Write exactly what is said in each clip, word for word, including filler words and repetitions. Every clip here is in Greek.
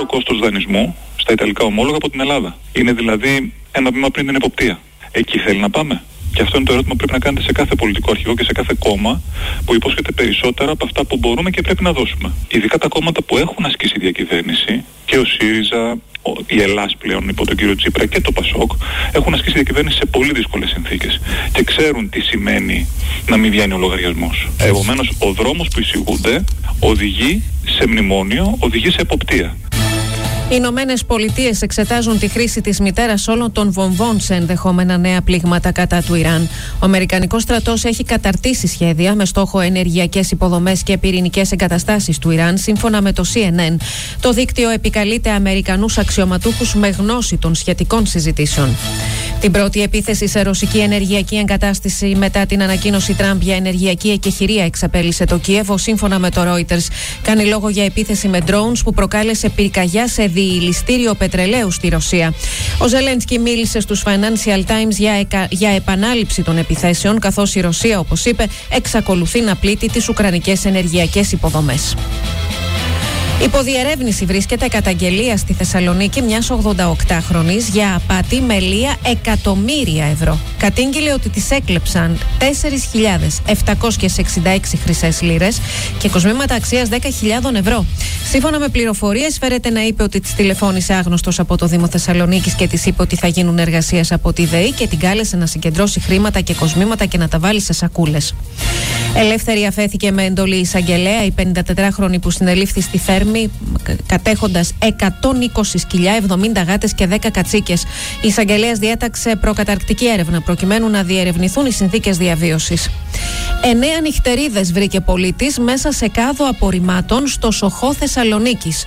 κόστος δανεισμού στα ιταλικά ομόλογα από την Ελλάδα. Είναι δηλαδή ένα βήμα πριν την εποπτεία. Εκεί θέλει να πάμε. Και αυτό είναι το ερώτημα που πρέπει να κάνετε σε κάθε πολιτικό αρχηγό και σε κάθε κόμμα που υπόσχεται περισσότερα από αυτά που μπορούμε και πρέπει να δώσουμε. Ειδικά τα κόμματα που έχουν ασκήσει διακυβέρνηση, και ο ΣΥΡΙΖΑ, η Ελλάς πλέον υπό τον κύριο Τσίπρα και το ΠΑΣΟΚ, έχουν ασκήσει διακυβέρνηση σε πολύ δύσκολες συνθήκες και ξέρουν τι σημαίνει να μην βγαίνει ο λογαριασμός. Επομένως, ο δρόμος που εισηγούνται οδηγεί σε μνημόνιο, οδηγεί σε εποπτεία. Οι Ηνωμένες Πολιτείες εξετάζουν τη χρήση της μητέρας όλων των βομβών σε ενδεχόμενα νέα πλήγματα κατά του Ιράν. Ο Αμερικανικός στρατός έχει καταρτήσει σχέδια με στόχο ενεργειακές υποδομές και πυρηνικές εγκαταστάσεις του Ιράν, σύμφωνα με το σι εν εν. Το δίκτυο επικαλείται Αμερικανούς αξιωματούχους με γνώση των σχετικών συζητήσεων. Την πρώτη επίθεση σε ρωσική ενεργειακή εγκατάσταση μετά την ανακοίνωση Τραμπ για ενεργειακή εκεχηρία εξαπέλυσε το Κίεβο, σύμφωνα με το Reuters. Κάνει λόγο για επίθεση με drones που προκάλεσε πυρκαγιά σε διηλιστήριο πετρελαίου στη Ρωσία. Ο Ζελένσκι μίλησε στους Financial Times για, εκα, για επανάληψη των επιθέσεων, καθώς η Ρωσία, όπως είπε, εξακολουθεί να πλήττει τις ουκρανικές ενεργειακές υποδομές. Υποδιερεύνηση βρίσκεται καταγγελία στη Θεσσαλονίκη μιας ογδονταοκτάχρονης για απάτη με λία εκατομμύρια ευρώ. Κατήγγειλε ότι της έκλεψαν τέσσερις χιλιάδες επτακόσιες εξήντα έξι χρυσές λίρες και κοσμήματα αξίας δέκα χιλιάδες ευρώ. Σύμφωνα με πληροφορίες, φέρεται να είπε ότι της τηλεφώνησε άγνωστος από το Δήμο Θεσσαλονίκης και της είπε ότι θα γίνουν εργασίες από τη ΔΕΗ και την κάλεσε να συγκεντρώσει χρήματα και κοσμήματα και να τα βάλει σε σακούλες. Ελεύθερη αφέθηκε με εντολή εισαγγελέα η πενηντατετράχρονη που συνελήφθη στη Θέρμη, κατέχοντας εκατόν είκοσι σκυλιά, εβδομήντα γάτες και δέκα κατσίκες. Η εισαγγελέας διέταξε προκαταρκτική έρευνα προκειμένου να διερευνηθούν οι συνθήκες διαβίωσης. Εννέα νυχτερίδες βρήκε πολίτης μέσα σε κάδο απορριμμάτων στο Σοχό Θεσσαλονίκης.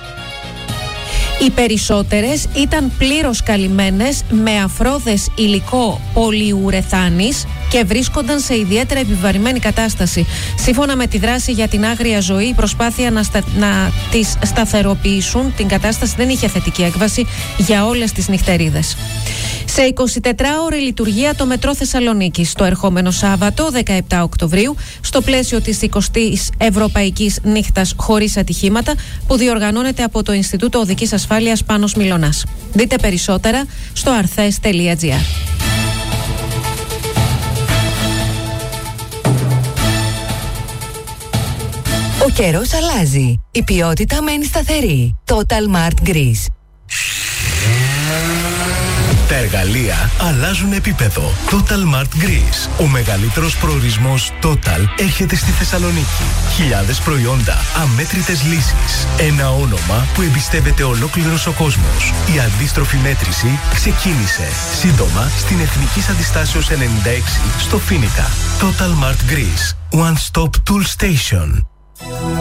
Οι περισσότερες ήταν πλήρως καλυμμένες με αφρόδες υλικό πολυουρεθάνης και βρίσκονταν σε ιδιαίτερα επιβαρημένη κατάσταση. Σύμφωνα με τη δράση για την άγρια ζωή, η προσπάθεια να, στα, να τις σταθεροποιήσουν την κατάσταση δεν είχε θετική έκβαση για όλες τις νυχτερίδες. Σε εικοσιτετράωρη λειτουργία το Μετρό Θεσσαλονίκης το ερχόμενο Σάββατο, δεκαεπτά Οκτωβρίου, στο πλαίσιο της εικοστής Ευρωπαϊκής Νύχτας χωρίς ατυχήματα, που διοργανώνεται από το Ινστιτούτο Οδικής Ασφάλειας Πάνος Μιλωνάς. Δείτε περισσότερα στο αρθές τελεία τζι άρ. Ο καιρός αλλάζει. Η ποιότητα μένει σταθερή. Total Mart Greece. Τα εργαλεία αλλάζουν επίπεδο. Total Mart Greece. Ο μεγαλύτερος προορισμός Total έρχεται στη Θεσσαλονίκη. Χιλιάδες προϊόντα, αμέτρητες λύσεις. Ένα όνομα που εμπιστεύεται ολόκληρος ο κόσμος. Η αντίστροφη μέτρηση ξεκίνησε. Σύντομα στην Εθνικής Αντιστάσεως ενενήντα έξι στο Φοίνικα. Total Mart Greece. One Stop Tool Station.